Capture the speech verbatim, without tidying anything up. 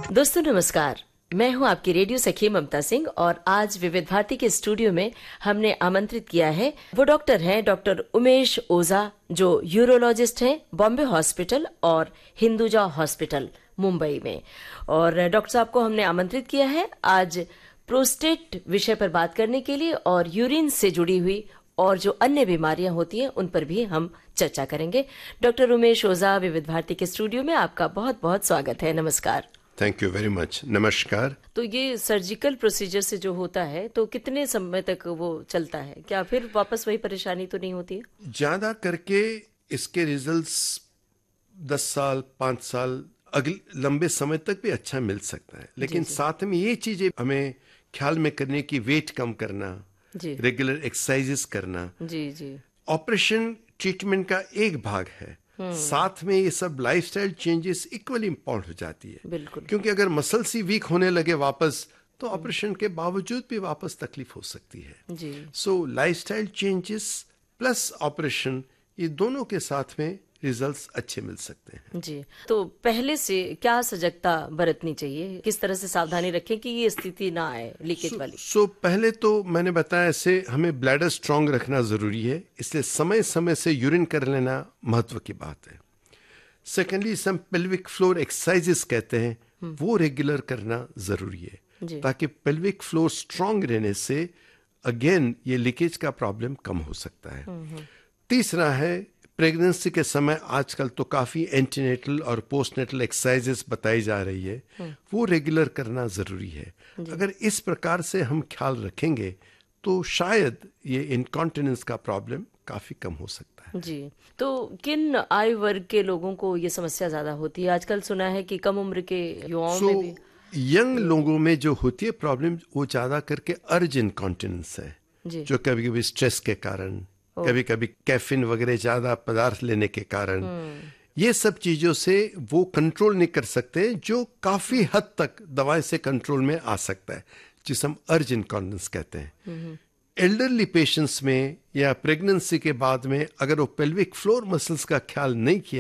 दोस्तों नमस्कार, मैं हूं आपकी रेडियो सखी ममता सिंह और आज विविध भारती के स्टूडियो में हमने आमंत्रित किया है वो डॉक्टर हैं डॉक्टर उमेश ओझा, जो यूरोलॉजिस्ट हैं बॉम्बे हॉस्पिटल और हिंदुजा हॉस्पिटल मुंबई में। और डॉक्टर साहब को हमने आमंत्रित किया है आज प्रोस्टेट विषय पर बात करने के लिए और यूरिन से जुड़ी हुई और जो अन्य बीमारियां होती हैं उन पर भी हम चर्चा करेंगे। डॉक्टर उमेश ओझा, विविध भारती के स्टूडियो में आपका बहुत बहुत स्वागत है। नमस्कार। Thank you very much. नमस्कार। तो ये सर्जिकल प्रोसीजर से जो होता है तो कितने समय तक वो चलता है? क्या फिर वापस वही परेशानी तो नहीं होती है? ज्यादा करके इसके रिजल्ट्स दस साल पाँच साल अगले लंबे समय तक भी अच्छा मिल सकता है, लेकिन जी, जी। साथ में ये चीजें हमें ख्याल में करने की, वेट कम करना, जी रेगुलर एक्सरसाइजेस करना, जी जी ऑपरेशन ट्रीटमेंट का एक भाग है, साथ में ये सब लाइफस्टाइल चेंजेस इक्वली इम्पोर्टेंट हो जाती है। बिल्कुल। क्योंकि अगर मसल्स ही वीक होने लगे वापस, तो ऑपरेशन के बावजूद भी वापस तकलीफ हो सकती है। जी सो लाइफस्टाइल चेंजेस प्लस ऑपरेशन, ये दोनों के साथ में रिजल्ट्स अच्छे मिल सकते हैं। जी। तो पहले से क्या सजगता बरतनी चाहिए, किस तरह से सावधानी रखें कि ये स्थिति ना आए लीकेज सो वाली? so, पहले तो मैंने बताया, ऐसे हमें ब्लैडर स्ट्रांग रखना जरूरी है, इसलिए समय समय से यूरिन कर लेना महत्व की बात है। सेकेंडली, सम पेल्विक फ्लोर एक्सरसाइजेस कहते हैं, वो रेगुलर करना जरूरी जी। है, ताकि पेल्विक फ्लोर स्ट्रांग रहने से अगेन ये लीकेज का प्रॉब्लम कम हो सकता है। तीसरा है, प्रेगनेंसी के समय आजकल तो काफी एंटीनेटल और पोस्टनेटल एक्सरसाइजेस बताई जा रही है, वो रेगुलर करना जरूरी है। अगर इस प्रकार से हम ख्याल रखेंगे तो शायद ये इनकॉन्टिनेंस का प्रॉब्लम काफी कम हो सकता है। जी। तो किन आयु वर्ग के लोगों को ये समस्या ज्यादा होती है? आजकल सुना है कि कम उम्र के युवाओं में भी। यंग लोगों में जो होती है प्रॉब्लम, वो ज्यादा करके अर्ज इनकॉन्टिनेंस है, जी जो कभी कभी स्ट्रेस के कारण, कभी कभी कैफीन वगैरह ज्यादा पदार्थ लेने के कारण, ये सब चीजों से वो कंट्रोल नहीं कर सकते, जो काफी हद तक दवाई से कंट्रोल में आ सकता है, जिसे हम अर्ज इनकॉन्टिनेंस कहते हैं। एल्डरली पेशेंट्स में या प्रेगनेंसी के बाद में अगर वो पेल्विक फ्लोर मसल्स का ख्याल नहीं किया